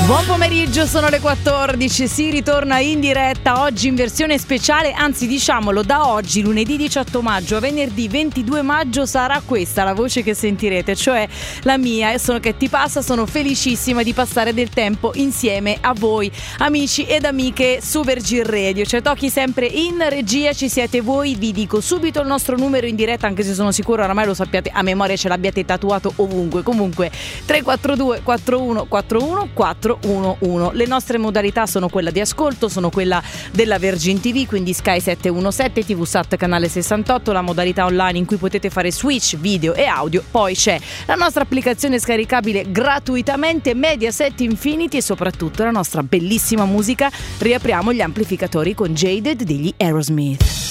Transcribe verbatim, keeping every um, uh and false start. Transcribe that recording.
Buon pomeriggio, sono le quattordici, si ritorna in diretta oggi in versione speciale, anzi diciamolo da oggi, lunedì diciotto maggio a venerdì ventidue maggio sarà questa la voce che sentirete, cioè la mia, e sono che ti passa, sono felicissima di passare del tempo insieme a voi amici ed amiche su Virgin Radio, cioè tocchi sempre in regia, ci siete voi, vi dico subito il nostro numero in diretta, anche se sono sicura oramai lo sappiate a memoria, ce l'abbiate tatuato ovunque, comunque tre quattro due quattro uno quattro uno quattro uno uno. Le nostre modalità sono quella di ascolto, sono quella della Virgin ti vu, quindi Sky settecentoundicesette, ti vu Sat canale sessantotto, la modalità online in cui potete fare switch video e audio, poi c'è la nostra applicazione scaricabile gratuitamente Mediaset Infinity e soprattutto la nostra bellissima musica. Riapriamo gli amplificatori con Jaded degli Aerosmith.